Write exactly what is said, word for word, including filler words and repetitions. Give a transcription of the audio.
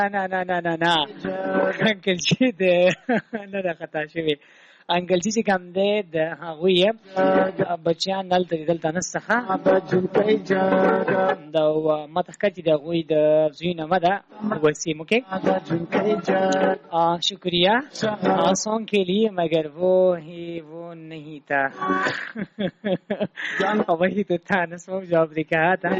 نه نه نه نه نه انکل چې د نه د خطا شوی انکل چې کوم دی د هغوی بچیان دلته دي دلته نسته ښه دا ماته ښکاري چې د هغوی د زوی نامه ده وسیم اوکے شکریہ سونگ کے لیے مگر وہ ہی وہ نہیں تھا وہی تو تھا نسموں جواب نے کہا تھا